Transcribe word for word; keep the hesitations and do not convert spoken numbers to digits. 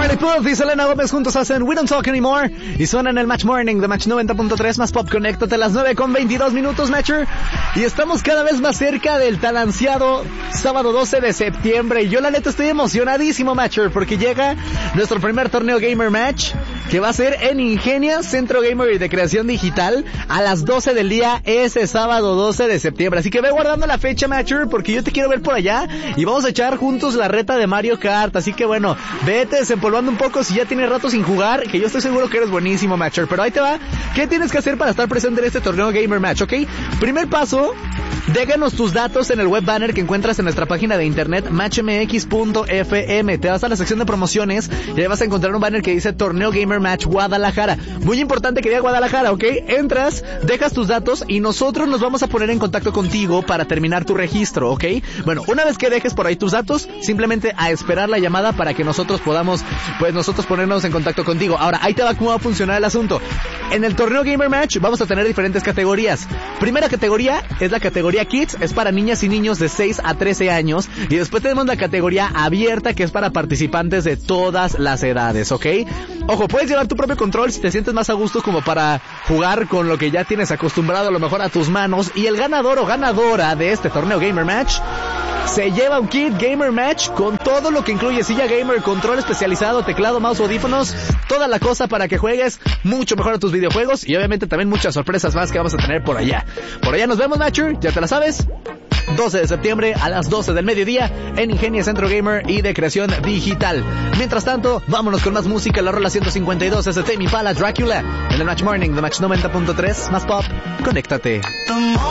Charlie Puth y Selena Gómez juntos hacen We Don't Talk Anymore y suenan el Match Morning de Match noventa punto tres más Pop. Conéctate a las nueve con veintidós minutos, Matcher. Y estamos cada vez más cerca del tan ansiado sábado doce de septiembre. Y yo la neta estoy emocionadísimo, Matcher, porque llega nuestro primer torneo Gamer Match, que va a ser en Ingenia, Centro Gamer y de Creación Digital, a las doce del día, ese sábado doce de septiembre. Así que ve guardando la fecha, Matcher, porque yo te quiero ver por allá y vamos a echar juntos la reta de Mario Kart. Así que bueno, vete desempolvando un poco si ya tienes rato sin jugar, que yo estoy seguro que eres buenísimo, Matcher. Pero ahí te va. ¿Qué tienes que hacer para estar presente en este torneo Gamer Match, ok? Primer paso, déjanos tus datos en el web banner que encuentras en nuestra página de internet match m x punto f m. Te vas a la sección de promociones y ahí vas a encontrar un banner que dice Torneo Gamer Match Guadalajara. Muy importante que diga Guadalajara, ¿ok? Entras, dejas tus datos y nosotros nos vamos a poner en contacto contigo para terminar tu registro, ¿ok? Bueno, una vez que dejes por ahí tus datos, simplemente a esperar la llamada para que nosotros podamos, pues nosotros ponernos en contacto contigo. Ahora, ahí te va cómo va a funcionar el asunto. En el Torneo Gamer Match vamos a tener diferentes categorías. Primera categoría es la categoría Kids, es para niñas y niños de seis a trece años. Y después tenemos la categoría abierta, que es para participantes de todas las edades, ¿ok? Ojo, puedes llevar tu propio control si te sientes más a gusto como para jugar con lo que ya tienes acostumbrado a lo mejor a tus manos. Y el ganador o ganadora de este Torneo Gamer Match se lleva un kit Gamer Match con todo lo que incluye silla gamer, control especializado, teclado, mouse, audífonos, toda la cosa para que juegues mucho mejor a tus videojuegos y obviamente también muchas sorpresas más que vamos a tener por allá. Por allá nos vemos, Matcher, ya te la sabes. doce de septiembre a las doce del mediodía en Ingenia, Centro Gamer y de Creación Digital. Mientras tanto, vámonos con más música. La rola ciento cincuenta y dos es de Tame Impala, Dracula, en el Match Morning de Match noventa punto tres más Pop. Conéctate.